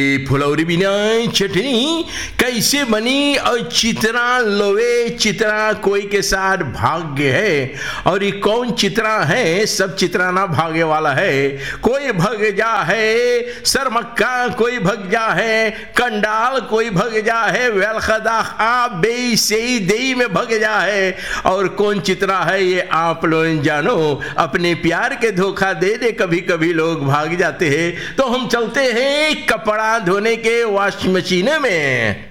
फुलौरी बिना चटनी कैसे बनी और चित्रा लोवे चित्रा कोई के साथ भाग्य है। और ये कौन चित्रा है? सब चित्राना भाग्य वाला है। कोई भग जा है सरमक्का, कोई भग जा है कंडाल, कोई भग जा है वेलखदा आ बे से दे में भग जा है। और कौन चित्रा है ये आप लोग जानो। अपने प्यार के धोखा दे दे कभी कभी लोग भाग जाते हैं। तो हम चलते हैं कपड़ा धोने के वॉशिंग मशीन में।